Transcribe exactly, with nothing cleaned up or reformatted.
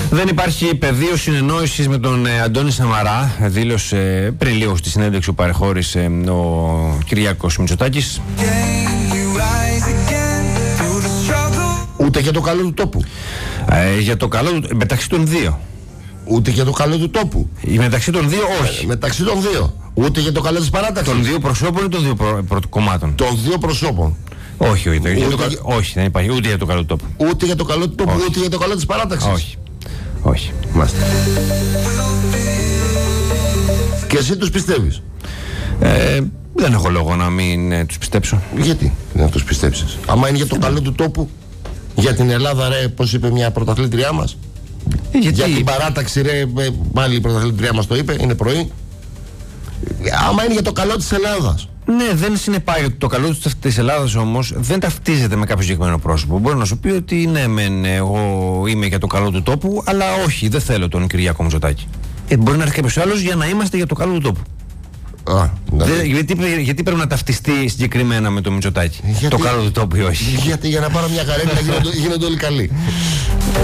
Δεν υπάρχει πεδίο συνεννόησης με τον ε, Αντώνη Σαμαρά, δήλωσε πριν λίγο στη συνέντευξη που παρεχώρησε ε, ο Κυριάκος Μητσοτάκης. Ούτε για το καλό του τόπου. Ε, για το καλό του, μεταξύ των δύο. Ούτε για το καλό του τόπου. Ε, μεταξύ των δύο, όχι. Ε, μεταξύ των δύο. Ούτε για το καλό της παράταξης. Των δύο προσώπων ή των δύο προ, προ, κομμάτων. Των δύο προσώπων. Όχι, όχι, ούτε για το, για... όχι, δεν υπάρχει ούτε για το καλό του τόπου. Ούτε για το καλό του τόπου, όχι. Ούτε για το καλό της παράταξης. Όχι. Όχι. Μάστε. Και εσύ τους πιστεύεις? Ε, δεν έχω λόγο να μην ε, τους πιστέψω. Γιατί να τους πιστέψεις? Άμα είναι για το καλό του τόπου, για την Ελλάδα, ρε, πώς είπε μια πρωταθλήτριά μας. Ε, γιατί... Για την παράταξη, ρε, πάλι η πρωταθλήτριά μας το είπε, είναι πρωί. Άμα είναι για το καλό της Ελλάδας. Ναι, δεν συνεπάγεται. Το καλό της Ελλάδας όμως δεν ταυτίζεται με κάποιο συγκεκριμένο πρόσωπο. Μπορεί να σου πει ότι ναι, μεν, εγώ είμαι για το καλό του τόπου, αλλά όχι, δεν θέλω τον Κυριάκο Μητσοτάκη. Ε, μπορεί να έρθει κάποιος άλλος για να είμαστε για το καλό του τόπου. Α, Δε, γιατί, γιατί πρέπει να ταυτιστεί συγκεκριμένα με το Μητσοτάκη? Γιατί, το καλό του τόπου ή όχι? Γιατί για να πάρω μια καρέκλα γίνονται, γίνονται όλοι καλοί.